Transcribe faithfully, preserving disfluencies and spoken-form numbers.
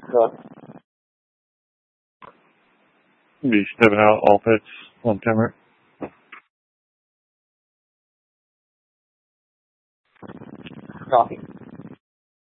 Cook. Be stepping out all pits, one timer. Copy.